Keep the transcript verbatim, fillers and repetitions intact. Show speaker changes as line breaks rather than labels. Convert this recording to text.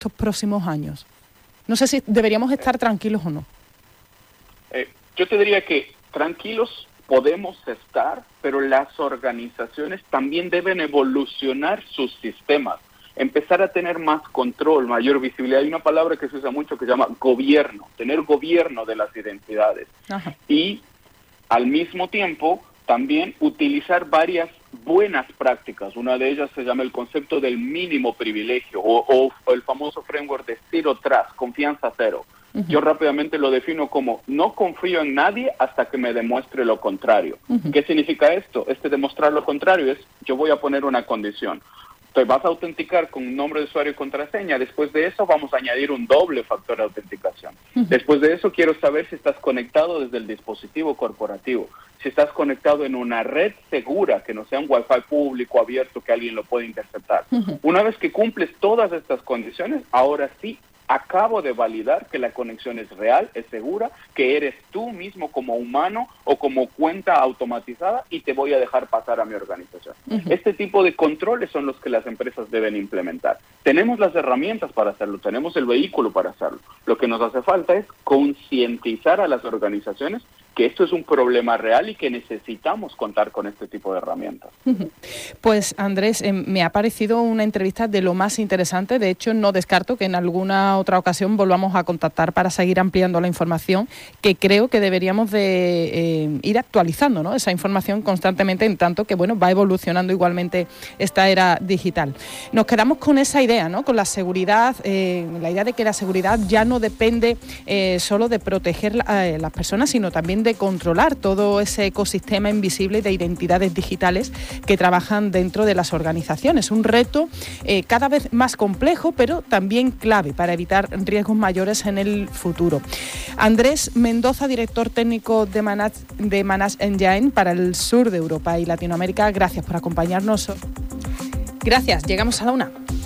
estos próximos años? No sé si deberíamos estar tranquilos o no.
Eh, yo te diría que tranquilos podemos estar, pero las organizaciones también deben evolucionar sus sistemas, empezar a tener más control, mayor visibilidad. Hay una palabra que se usa mucho que se llama gobierno, tener gobierno de las identidades. Ajá. Y al mismo tiempo también utilizar varias buenas prácticas. Una de ellas se llama el concepto del mínimo privilegio o, o, o el famoso framework de zero trust, confianza cero. Uh-huh. Yo rápidamente lo defino como no confío en nadie hasta que me demuestre lo contrario. Uh-huh. ¿Qué significa esto? Este demostrar lo contrario es yo voy a poner una condición. Te vas a autenticar con nombre de usuario y contraseña. Después de eso vamos a añadir un doble factor de autenticación. Uh-huh. Después de eso quiero saber si estás conectado desde el dispositivo corporativo, si estás conectado en una red segura, que no sea un Wi-Fi público abierto que alguien lo puede interceptar. Uh-huh. Una vez que cumples todas estas condiciones, ahora sí acabo de validar que la conexión es real, es segura, que eres tú mismo como humano o como cuenta automatizada y te voy a dejar pasar a mi organización. Uh-huh. Este tipo de controles son los que las empresas deben implementar. Tenemos las herramientas para hacerlo, tenemos el vehículo para hacerlo. Lo que nos hace falta es concientizar a las organizaciones que esto es un problema real y que necesitamos contar con este tipo de herramientas.
Pues Andrés, eh, me ha parecido una entrevista de lo más interesante. De hecho, no descarto que en alguna otra ocasión volvamos a contactar para seguir ampliando la información, que creo que deberíamos de eh, ir actualizando, ¿no?, esa información constantemente, en tanto que bueno, va evolucionando igualmente esta era digital. Nos quedamos con esa idea, ¿no?, con la seguridad, eh, la idea de que la seguridad ya no depende eh, solo de proteger a eh, las personas, sino también de controlar todo ese ecosistema invisible de identidades digitales que trabajan dentro de las organizaciones. Un reto eh, cada vez más complejo, pero también clave para evitar riesgos mayores en el futuro. Andrés Mendoza, director técnico de Manage, de Manage Engine para el sur de Europa y Latinoamérica, gracias por acompañarnos. Gracias, llegamos a la una.